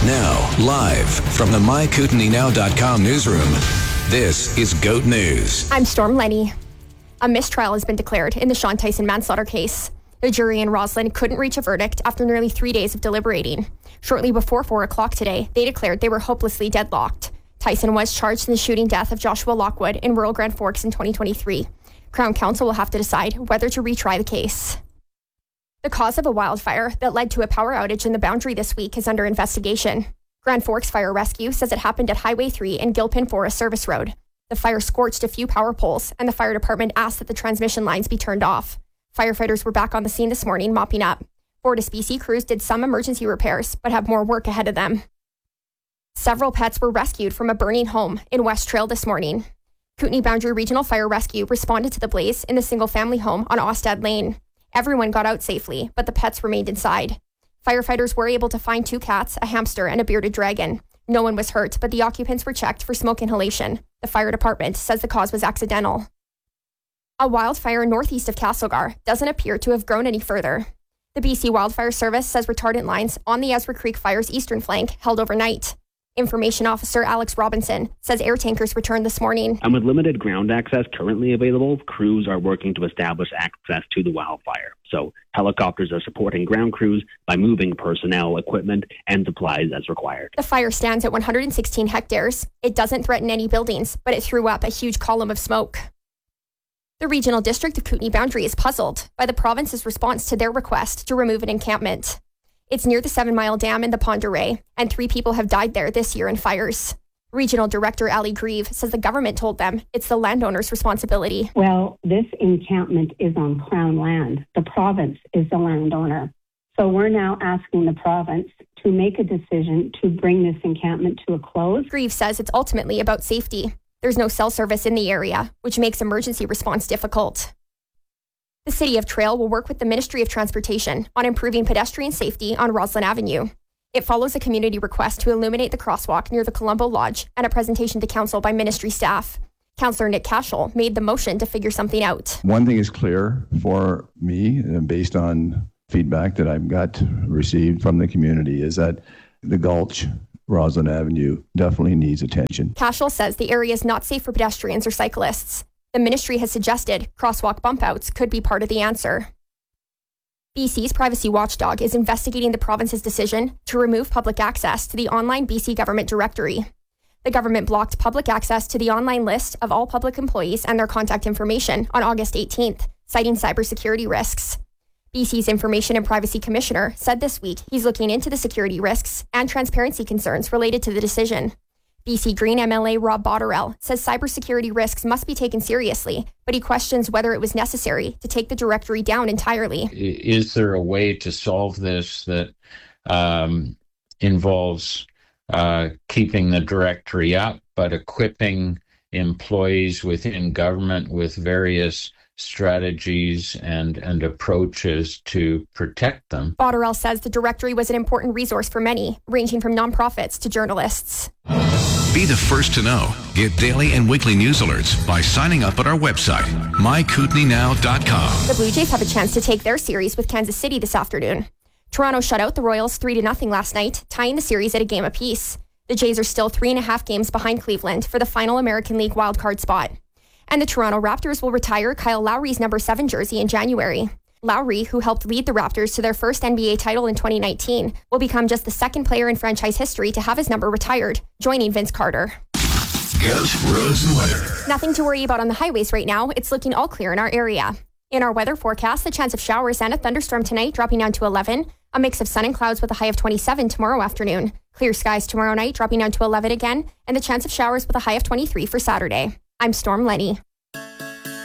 Now, live from the MyKootenaysNow.com newsroom, this is GOAT News. I'm Storm Lenny. A mistrial has been declared in the Sean Tyson manslaughter case. The jury in Roslyn couldn't reach a verdict after nearly 3 days of deliberating. Shortly before 4 o'clock today, they declared they were hopelessly deadlocked. Tyson was charged in the shooting death of Joshua Lockwood in rural Grand Forks in 2023. Crown Counsel will have to decide whether to retry the case. The cause of a wildfire that led to a power outage in the Boundary this week is under investigation. Grand Forks Fire Rescue says it happened at Highway 3 and Gilpin Forest Service Road. The fire scorched a few power poles, and the fire department asked that the transmission lines be turned off. Firefighters were back on the scene this morning, mopping up. Fortis BC crews did some emergency repairs, but have more work ahead of them. Several pets were rescued from a burning home in West Trail this morning. Kootenay Boundary Regional Fire Rescue responded to the blaze in the single-family home on Ostad Lane. Everyone got out safely, but the pets remained inside. Firefighters were able to find 2 cats, a hamster, and a bearded dragon. No one was hurt, but the occupants were checked for smoke inhalation. The fire department says the cause was accidental. A wildfire northeast of Castlegar doesn't appear to have grown any further. The BC Wildfire Service says retardant lines on the Ezra Creek Fire's eastern flank held overnight. Information Officer Alex Robinson says air tankers returned this morning. And with limited ground access currently available, crews are working to establish access to the wildfire. So helicopters are supporting ground crews by moving personnel, equipment, and supplies as required. The fire stands at 116 hectares. It doesn't threaten any buildings, but it threw up a huge column of smoke. The Regional District of Kootenay Boundary is puzzled by the province's response to their request to remove an encampment. It's near the 7 Mile Dam in the Pend Oreille, and 3 people have died there this year in fires. Regional Director Ali Grieve says the government told them it's the landowner's responsibility. Well, this encampment is on Crown land. The province is the landowner. So we're now asking the province to make a decision to bring this encampment to a close. Grieve says it's ultimately about safety. There's no cell service in the area, which makes emergency response difficult. The City of Trail will work with the Ministry of Transportation on improving pedestrian safety on Roslyn Avenue. It follows a community request to illuminate the crosswalk near the Colombo Lodge and a presentation to Council by ministry staff. Councillor Nick Cashel made the motion to figure something out. One thing is clear for me, based on feedback that I've got received from the community, is that the Gulch Roslyn Avenue definitely needs attention. Cashel says the area is not safe for pedestrians or cyclists. The ministry has suggested crosswalk bump outs could be part of the answer. BC's privacy watchdog is investigating the province's decision to remove public access to the online BC government directory. The government blocked public access to the online list of all public employees and their contact information on August 18th, citing cybersecurity risks. BC's Information and Privacy Commissioner said this week he's looking into the security risks and transparency concerns related to the decision. BC Green MLA Rob Botterill says cybersecurity risks must be taken seriously, but he questions whether it was necessary to take the directory down entirely. Is there a way to solve this that involves keeping the directory up, but equipping employees within government with various strategies and approaches to protect them? Botterill says the directory was an important resource for many, ranging from nonprofits to journalists. Be the first to know. Get daily and weekly news alerts by signing up at our website, MyKootenaysNow.com. The Blue Jays have a chance to take their series with Kansas City this afternoon. Toronto shut out the Royals 3-0 last night, tying the series at a game apiece. The Jays are still 3.5 games behind Cleveland for the final American League wildcard spot. And the Toronto Raptors will retire Kyle Lowry's number 7 jersey in January. Lowry, who helped lead the Raptors to their first NBA title in 2019, will become just the second player in franchise history to have his number retired, joining Vince Carter. GOAT roads and weather. Nothing to worry about on the highways right now. It's looking all clear in our area. In our weather forecast, the chance of showers and a thunderstorm tonight dropping down to 11. A mix of sun and clouds with a high of 27 tomorrow afternoon. Clear skies tomorrow night dropping down to 11 again. And the chance of showers with a high of 23 for Saturday. I'm Storm Lenny.